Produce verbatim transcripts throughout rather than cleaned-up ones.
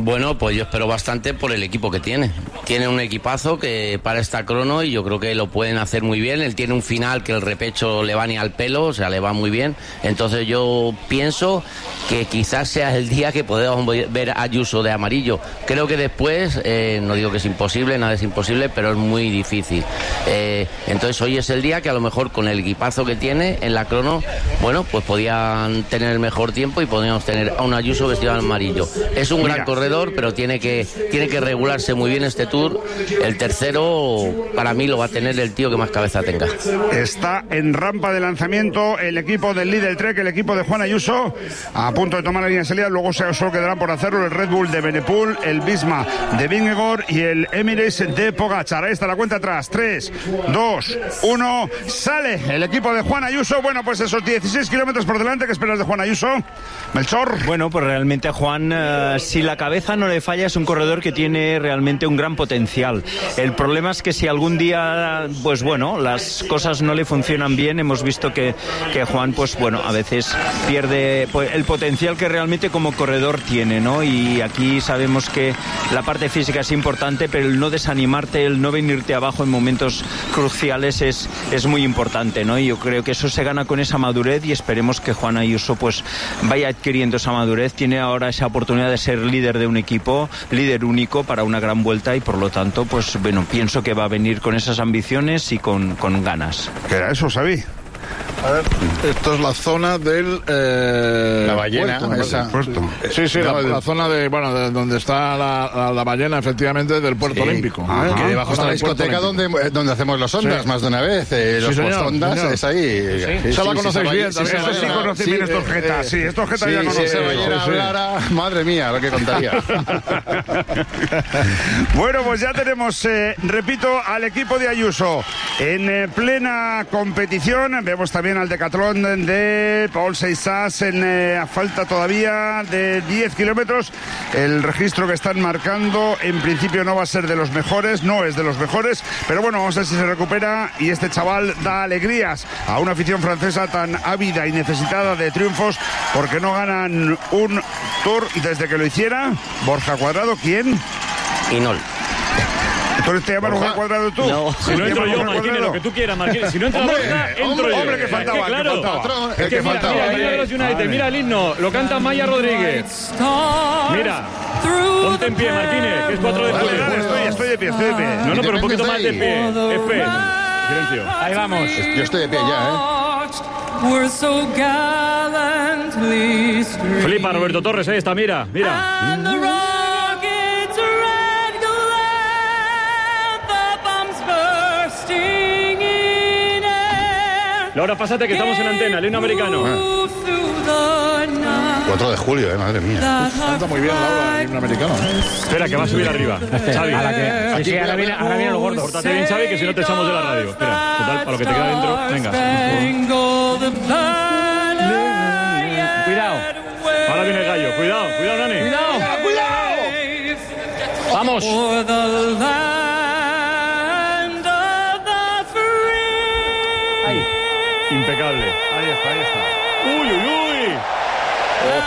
Bueno, pues yo espero bastante por el equipo que tiene. Tiene un equipazo que para esta crono y yo creo que lo pueden hacer muy bien. Él tiene un final que el repecho le va ni al pelo, o sea, le va muy bien. Entonces yo pienso que quizás sea el día que podamos ver a Ayuso de amarillo. Creo que después, eh, no digo que es imposible, nada es imposible, pero es muy difícil. Eh, entonces hoy es el día que a lo mejor con el equipazo que tiene en la crono, bueno, pues podían tener el mejor tiempo y podríamos tener a un Ayuso vestido de amarillo. Es un Mira. gran corredor, pero tiene que, tiene que regularse muy bien este Tour. El tercero, para mí, lo va a tener el tío que más cabeza tenga. Está en rampa de lanzamiento el equipo del líder Trek, el equipo de Juan Ayuso, a punto de tomar la línea de salida. Luego solo quedarán por hacerlo el Red Bull de Benepul, el Visma de Vingegaard y el Emirates de Pogačar. Ahí está la cuenta atrás. tres, dos, uno. Sale el equipo de Juan Ayuso. Bueno, pues esos dieciséis kilómetros por delante. ¿Qué esperas de Juan Ayuso, Melchor? Bueno, pues realmente a Juan, uh, si la cabeza no le falla, es un corredor que tiene realmente un gran potencial. El problema es que si algún día, pues bueno, las cosas no le funcionan bien, hemos visto que, que Juan, pues bueno, a veces pierde el potencial que realmente como corredor tiene, ¿no? Y aquí sabemos que la parte física es importante, pero el no desanimarte, el no venirte abajo en momentos cruciales es, es muy importante, ¿no? Y yo creo que eso se gana con esa madurez y esperemos que Juan Ayuso pues vaya adquiriendo esa madurez. Tiene ahora esa oportunidad de ser líder de un equipo, líder único para una gran vuelta y por lo tanto, pues bueno, pienso que va a venir con esas ambiciones y con, con ganas. ¿Qué era eso, Xavi? A ver, esto es la zona del... Eh, la ballena. Puerto, esa. Puerto. Sí, sí, la, la zona de, bueno, de donde está la, la, la ballena, efectivamente, del Puerto sí. Olímpico. Ah, ¿eh? Que debajo está la discoteca donde, donde hacemos los ondas, sí. más de una vez. Eh, los sí, ondas es ahí. Sí. Sí. Esa sí, la conocéis sí, bien. Sí, sí, eso sí conocéis bien estos jetas. Sí, estos jetas ya conocéis. Si esa ballena hablara, madre mía, lo que contaría. Bueno, pues ya tenemos, eh, repito, al equipo de Ayuso en eh, plena competición. Vemos también al decatlón de Paul Seixas en eh, a falta todavía de diez kilómetros. El registro que están marcando en principio no va a ser de los mejores, no es de los mejores, pero bueno, vamos a ver si se recupera y este chaval da alegrías a una afición francesa tan ávida y necesitada de triunfos porque no ganan un Tour desde que lo hiciera Borja Cuadrado. ¿Quién? Inol. ¿Entonces te llaman Borja Cuadrado tú? No. Si no entro yo, Marquines, lo que tú quieras, Marquines. Si no entra Borja, entro yo. Hombre, que faltaba, es que, claro, que faltaba. Es que, que mira, faltaba. Mira, mira, los United, mira el himno, lo canta Maya Rodríguez. Mira, ponte en pie, Marquines, que es cuatro de julio. Estoy, estoy de pie, estoy de pie. No, no, pero un poquito más de pie. Espe. Silencio. Ahí vamos. Yo estoy de pie ya, ¿eh? Flipa, Roberto Torres, ahí está, mira, mira. Laura, pásate que estamos en antena, el himno americano. cuatro de julio, eh, madre mía. Canta muy bien Laura, el himno americano. ¿eh? Espera, que va a subir arriba. Xavi. A la que, sí, sí, ahora viene, ahora viene lo gordo. Pórtate bien, Xavi, que si no te echamos de la radio. Espera, total, para lo que te queda dentro. Venga. Cuidado. Ahora viene el gallo. Cuidado, cuidado, Nani. Cuidado, cuidado. Vamos. Impecable. Ahí está, ahí está. Uy, uy, uy. Oh.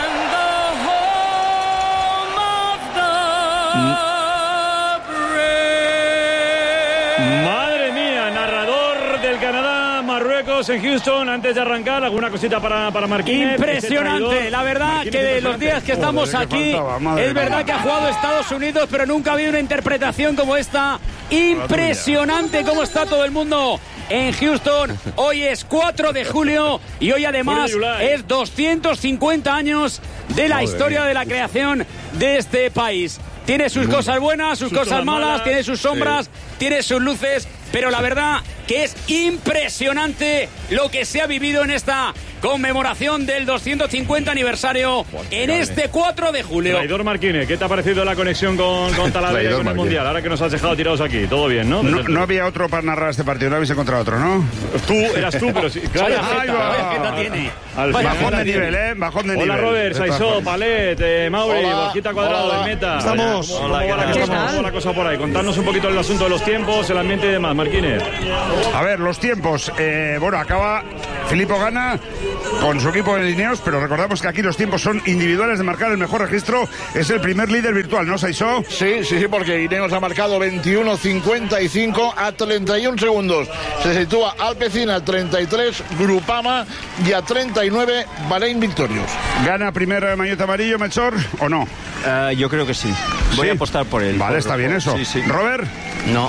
Madre mía, narrador del Canadá, Marruecos en Houston. Antes de arrancar, alguna cosita para, para Marquínez. Impresionante, la verdad Marquínez, que de los días que estamos Joder, aquí, faltaba, es verdad mía. que ha jugado Estados Unidos, pero nunca ha habido una interpretación como esta. Impresionante cómo está todo el mundo en Houston. Hoy es cuatro de julio y hoy además es doscientos cincuenta años de la historia de la creación de este país. Tiene sus cosas buenas, sus, sus cosas malas, malas, tiene sus sombras, sí. tiene sus luces, pero la verdad que es impresionante lo que se ha vivido en esta conmemoración del doscientos cincuenta aniversario en este cuatro de julio. Traidor Marquínez, ¿qué te ha parecido la conexión con, con Talavera con el Marquínez. Mundial? Ahora que nos has dejado tirados aquí, todo bien, ¿no? No, no había otro para narrar este partido, no habéis encontrado otro, ¿no? Tú, eras tú, pero sí. Claro, vaya jeta, vaya jeta tiene. Bajón de nivel, ¿eh? Bajón de nivel. Hola, Robert, Saisó, Palet, eh, Mauri, Borjita Cuadrado, hola. de Meta. Estamos. ¿Cómo, cómo, va la cosa, ¿Cómo va la cosa por ahí? Contadnos un poquito el asunto de los tiempos, el ambiente y demás, Marquínez. A ver, los tiempos. Eh, bueno, acaba Filippo Ganna con su equipo de Ineos, pero recordamos que aquí los tiempos son individuales de marcar el mejor registro. Es el primer líder virtual, ¿no, Saisó? Sí, sí, sí, porque Ineos ha marcado veintiuno cincuenta y cinco a treinta y un segundos. Se sitúa Alpecin a treinta y tres, Grupama, y a treinta y nueve Bahrein Victorious. ¿Gana primer maillot amarillo, Melchor, o no? Uh, yo creo que sí. Voy ¿Sí? a apostar por él. Vale, por, está bien por, eso. Sí, sí. ¿Robert? No.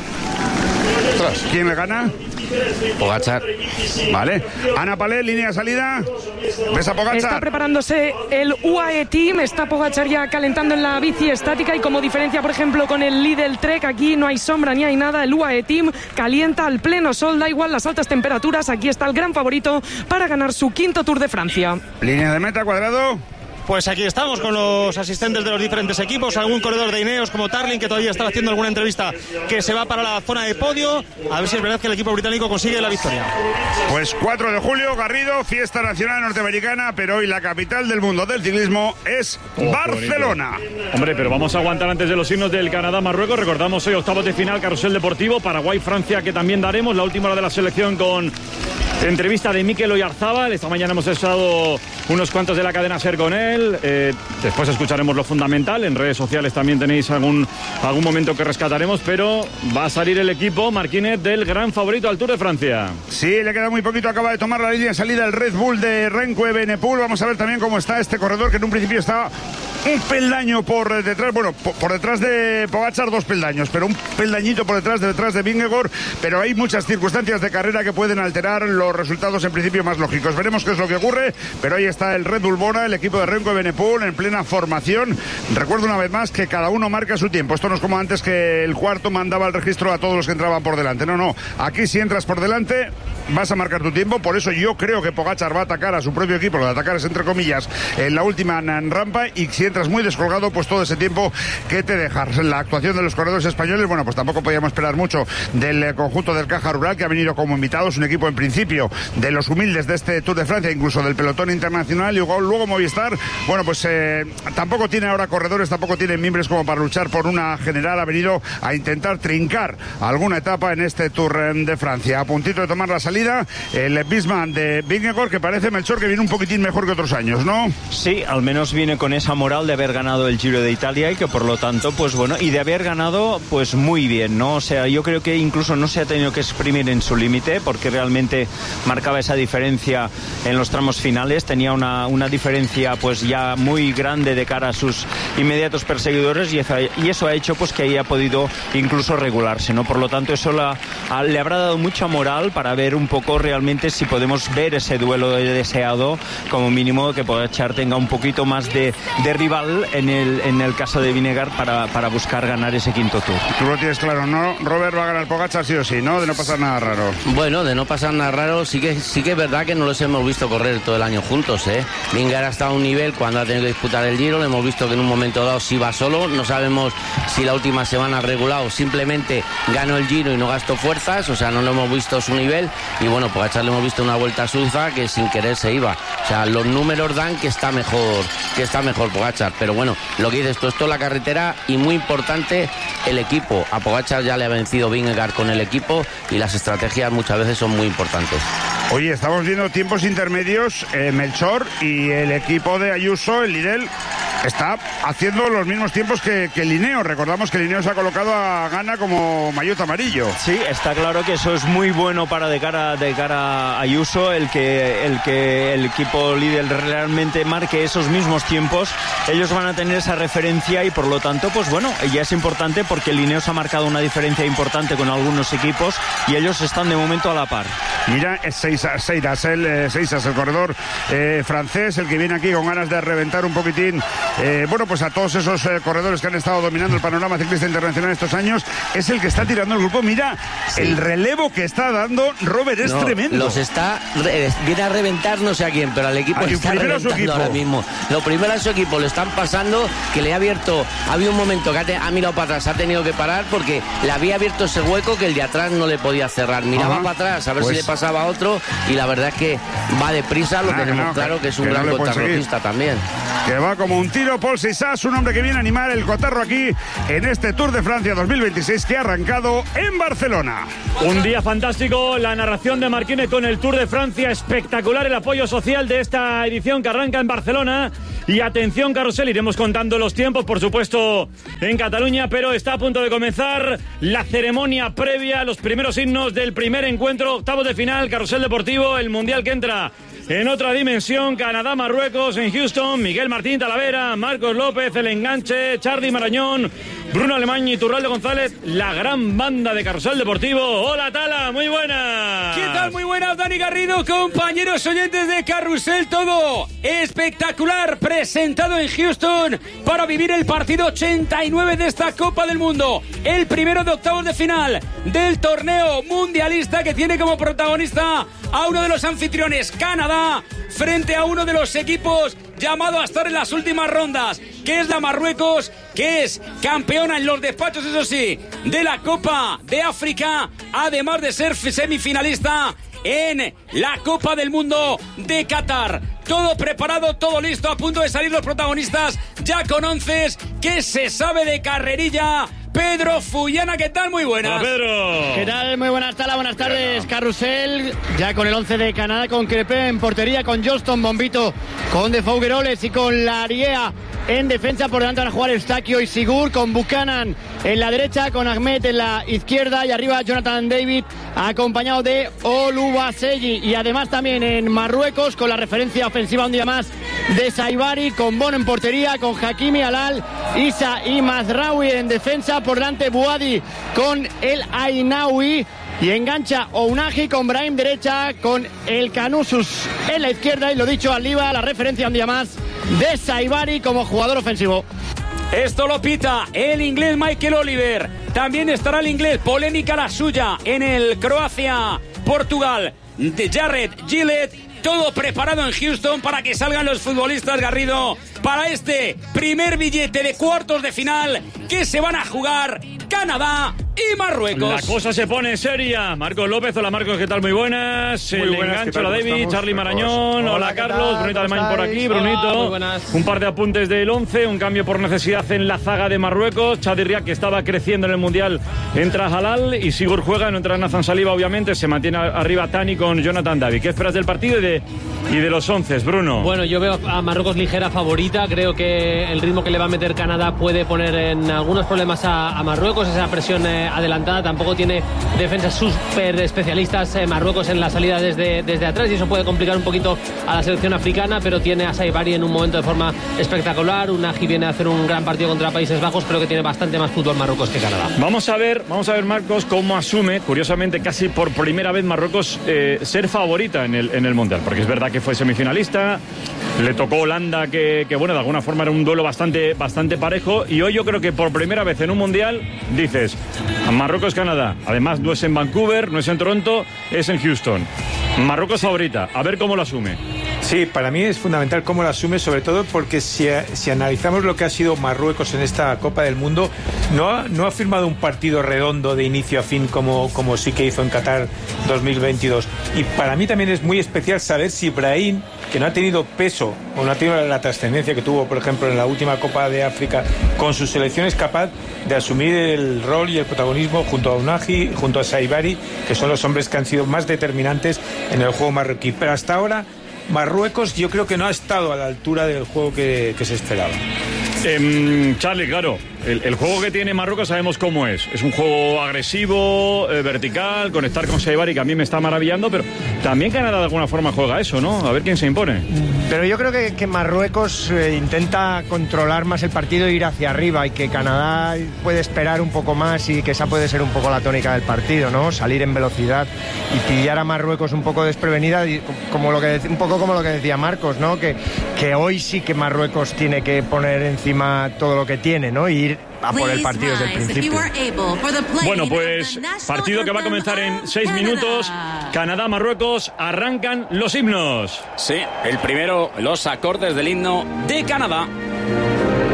¿Quién le gana? Pogačar. Vale. Ana Palé, línea de salida. ¿Ves a Pogačar? Está preparándose el U A E Team. Está Pogačar ya calentando en la bici estática. Y como diferencia, por ejemplo, con el Lidl Trek, aquí no hay sombra ni hay nada. El U A E Team calienta al pleno sol. Da igual las altas temperaturas. Aquí está el gran favorito para ganar su quinto Tour de Francia. Línea de meta, Cuadrado. Pues aquí estamos con los asistentes de los diferentes equipos, algún corredor de Ineos como Tarling, que todavía está haciendo alguna entrevista, que se va para la zona de podio, a ver si es verdad que el equipo británico consigue la victoria. Pues cuatro de julio, Garrido, fiesta nacional norteamericana, pero hoy la capital del mundo del ciclismo es oh, Barcelona. Hombre, pero vamos a aguantar antes de los signos del Canadá-Marruecos. Recordamos hoy octavos de final, carrusel deportivo, Paraguay-Francia, que también daremos, la última hora de la selección con entrevista de Mikel Oyarzábal. Esta mañana hemos estado unos cuantos de la cadena SER con él. Eh, después escucharemos lo fundamental. En redes sociales también tenéis algún, algún momento que rescataremos, pero va a salir el equipo Marquínez del gran favorito al Tour de Francia. Sí, le queda muy poquito. Acaba de tomar la línea de salida el Red Bull de Remco Evenepoel. Vamos a ver también cómo está este corredor, que en un principio estaba un peldaño por detrás, bueno, por, por detrás de Pogačar dos peldaños, pero un peldañito por detrás de detrás de Vingegaard, pero hay muchas circunstancias de carrera que pueden alterar los resultados en principio más lógicos. Veremos qué es lo que ocurre, pero ahí está el Red Bull Bona, el equipo de Remco Evenepoel en plena formación. Recuerdo una vez más que cada uno marca su tiempo. Esto no es como antes, que el cuarto mandaba el registro a todos los que entraban por delante. No, no, aquí si entras por delante vas a marcar tu tiempo. Por eso yo creo que Pogačar va a atacar a su propio equipo, lo de atacar es entre comillas, en la última rampa, y si entras muy descolgado, pues todo ese tiempo que te dejas. La actuación de los corredores españoles, bueno, pues tampoco podíamos esperar mucho del conjunto del Caja Rural, que ha venido como invitados, un equipo en principio de los humildes de este Tour de Francia, incluso del pelotón internacional. Y luego, luego Movistar, bueno, pues eh, tampoco tiene ahora corredores, tampoco tiene miembros como para luchar por una general. Ha venido a intentar trincar alguna etapa en este Tour de Francia. A puntito de tomar la salida el Bisman de Vingegaard, que parece, Melchor, que viene un poquitín mejor que otros años, ¿no? Sí, al menos viene con esa moral de haber ganado el Giro de Italia, y que por lo tanto, pues bueno, y de haber ganado pues muy bien, ¿no? O sea, yo creo que incluso no se ha tenido que exprimir en su límite, porque realmente marcaba esa diferencia en los tramos finales, tenía una, una diferencia pues ya muy grande de cara a sus inmediatos perseguidores, y eso, y eso ha hecho pues que haya podido incluso regularse, ¿no? Por lo tanto, eso la, a, le habrá dado mucha moral para ver un poco realmente si podemos ver ese duelo deseado, como mínimo que Pogačar tenga un poquito más de, de rival en el, en el caso de Vingegaard para, para buscar ganar ese quinto Tour. Tú lo tienes claro, ¿no? Robert va a ganar Pogačar sí o sí, ¿no? De no pasar nada raro. Bueno, de no pasar nada raro, sí que, sí que es verdad que no los hemos visto correr todo el año juntos, ¿eh? Vingegaard ha estado a un nivel cuando ha tenido que disputar el Giro, lo hemos visto que en un momento dado sí va solo, no sabemos si la última semana ha regulado, simplemente ganó el Giro y no gastó fuerzas, o sea, no lo hemos visto su nivel, y bueno, Pogačar le hemos visto una vuelta a Suiza que sin querer se iba, o sea, los números dan que está mejor, que está mejor Pogačar, pero bueno, lo que dices tú, esto es la carretera, y muy importante el equipo. A Pogačar ya le ha vencido Vingegaard con el equipo, y las estrategias muchas veces son muy importantes. Oye, estamos viendo tiempos intermedios, eh, Melchor, y el equipo de Ayuso, el Lidl, está haciendo los mismos tiempos que, que Lineo. Recordamos que Lineo se ha colocado a Ganna como maillot amarillo. Sí, está claro que eso es muy bueno para de cara de cara a Ayuso, el que el que el equipo Lidl realmente marque esos mismos tiempos. Ellos van a tener esa referencia, y por lo tanto, pues bueno, ya es importante, porque Lineo ha marcado una diferencia importante con algunos equipos, y ellos están de momento a la par. Mira, es Seisas, el, eh, Seisas, el corredor eh, francés, el que viene aquí con ganas de reventar un poquitín, eh, bueno, pues a todos esos eh, corredores que han estado dominando el panorama ciclista internacional estos años. Es el que está tirando el grupo. Mira, sí, el relevo que está dando Robert es no, tremendo. Los está, re, viene a reventar no sé a quién, pero al equipo le está reventando ahora mismo. Lo primero a su equipo le están pasando, que le ha abierto, ha habido un momento que ha, te, ha mirado para atrás, ha tenido que parar porque le había abierto ese hueco que el de atrás no le podía cerrar. Miraba Ajá. para atrás a ver pues si le pasaba otro y la verdad es que va deprisa, lo ah, tenemos no, claro que es un que gran no contrarrelojista también. Que va como un tiro Paul Sissas, un hombre que viene a animar el cotarro aquí en este Tour de Francia dos mil veintiséis que ha arrancado en Barcelona. Un día fantástico, la narración de Marquine con el Tour de Francia, espectacular el apoyo social de esta edición que arranca en Barcelona. Y atención, Carrusel, iremos contando los tiempos, por supuesto, en Cataluña, pero está a punto de comenzar la ceremonia previa, los primeros himnos del primer encuentro, octavos de final, Carrusel Deportivo, el Mundial que entra en otra dimensión, Canadá-Marruecos en Houston, Miguel Martín Talavera, Marcos López, El Enganche, Charly Marañón, Bruno Alemán y Turralde González, la gran banda de Carrusel Deportivo. Hola, Tala, muy buenas. ¿Qué tal? Muy buenas, Dani Garrido, compañeros oyentes de Carrusel, todo espectacular, presentado en Houston para vivir el partido ochenta y nueve de esta Copa del Mundo, el primero de octavos de final del torneo mundialista que tiene como protagonista a uno de los anfitriones, Canadá, frente a uno de los equipos llamado a estar en las últimas rondas, que es la Marruecos, que es campeona en los despachos, eso sí, de la Copa de África, además de ser semifinalista en la Copa del Mundo de Qatar. Todo preparado, todo listo, a punto de salir los protagonistas, ya con once. ¿Qué se sabe de carrerilla? Pedro Fullana, ¿qué tal? Muy buenas. Hola, Pedro. ¿Qué tal? Muy buenas, Tala, buenas tardes, Carrusel. Ya con el once de Canadá, con Crepé en portería, con Johnston, Bombito, con De Fougueroles y con Lariea en defensa. Por delante van a jugar Eustaquio y Sigur, con Buchanan en la derecha, con Ahmed en la izquierda y arriba Jonathan David, acompañado de Oluwaseyi. Y además también en Marruecos, con la referencia ofensiva un día más de Saibari, con Bono en portería, con Hakimi, Alal, Isa y Mazraoui en defensa. Por delante Bouadi con el Ainaoui. Y engancha Ounahi con Brahim derecha, con el Canusus en la izquierda. Y lo dicho, Aliba, la referencia un día más de Saibari como jugador ofensivo. Esto lo pita el inglés Michael Oliver. También estará el inglés, polémica la suya, en el Croacia-Portugal de Jared Gillett. Todo preparado en Houston para que salgan los futbolistas, Garrido, para este primer billete de cuartos de final que se van a jugar Canadá y Marruecos. La cosa se pone seria. Marcos López, hola Marcos, ¿qué tal? Muy buenas. Muy El buenas, engancho, hola David, Charly Marañón, hola, hola Carlos, Brunito Alemán por aquí, Brunito. Hola, un par de apuntes del once, un cambio por necesidad en la zaga de Marruecos. Chadirriak, que estaba creciendo en el Mundial, entra Halal y Sigur juega, no entra Nathan Saliba, obviamente. Se mantiene arriba Tani con Jonathan David. ¿Qué esperas del partido y de, y de los once, Bruno? Bueno, yo veo a Marruecos ligera favorita. Creo que el ritmo que le va a meter Canadá puede poner en algunos problemas a, a Marruecos. Esa presión eh, adelantada, tampoco tiene defensas súper especialistas eh, Marruecos en la salida desde, desde atrás, y eso puede complicar un poquito a la selección africana, pero tiene a Saibari en un momento de forma espectacular. Unahi viene a hacer un gran partido contra Países Bajos, pero que tiene bastante más fútbol Marruecos que Canadá. Vamos a ver, vamos a ver Marcos, cómo asume, curiosamente casi por primera vez Marruecos, eh, ser favorita en el, en el Mundial, porque es verdad que fue semifinalista, le tocó Holanda, que, que bueno, de alguna forma era un duelo bastante, bastante parejo, y hoy yo creo que por primera vez en un Mundial dices, Marruecos-Canadá, además no es en Vancouver, no es en Toronto, es en Houston. Marruecos favorita, a ver cómo lo asume. Sí, para mí es fundamental cómo lo asume, sobre todo porque si, si analizamos lo que ha sido Marruecos en esta Copa del Mundo, no ha, no ha firmado un partido redondo de inicio a fin como, como sí que hizo en Qatar dos mil veintidós. Y para mí también es muy especial saber si Brahim, que no ha tenido peso o no ha tenido la trascendencia que tuvo, por ejemplo, en la última Copa de África con su selección, es capaz de asumir el rol y el protagonismo junto a Ounahi, junto a Saibari, que son los hombres que han sido más determinantes en el juego marroquí. Pero hasta ahora Marruecos yo creo que no ha estado a la altura del juego que, que se esperaba. Eh, Charly, claro, el, el juego que tiene Marruecos sabemos cómo es. Es un juego agresivo, eh, vertical, conectar con Saibari, que a mí me está maravillando, pero también Canadá de alguna forma juega eso, ¿no? A ver quién se impone. Pero yo creo que, que Marruecos eh, intenta controlar más el partido e ir hacia arriba, y que Canadá puede esperar un poco más, y que esa puede ser un poco la tónica del partido, ¿no? Salir en velocidad y pillar a Marruecos un poco desprevenida, y como lo que, un poco como lo que decía Marcos, ¿no? Que, que hoy sí que Marruecos tiene que poner encima todo lo que tiene, ¿no? Y ir a por el partido desde el principio. Bueno, pues partido que va a comenzar en seis minutos. Canadá-Marruecos, arrancan los himnos. Sí, el primero, los acordes del himno de Canadá.